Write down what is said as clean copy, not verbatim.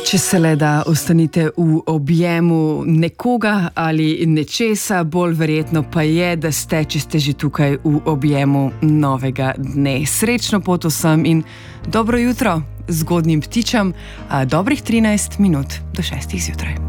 Če se le da ostanite v objemu nekoga ali nečesa, bolj verjetno pa je, da ste, če ste že tukaj v objemu novega dne. Srečno pot vsem in dobro jutro zgodnjim ptičam, dobrih 13 minut do 6 zjutraj.